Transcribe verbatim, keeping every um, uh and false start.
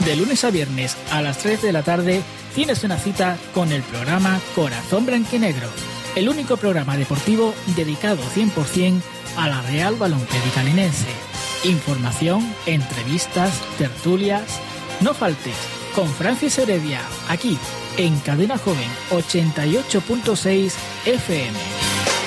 De lunes a viernes a las tres de la tarde tienes una cita con el programa Corazón Blanquinegro, el único programa deportivo dedicado cien por ciento a la Real Balompié Linense. Información, entrevistas, tertulias. No faltes con Francis Heredia, aquí en Cadena Joven ochenta y ocho punto seis F M.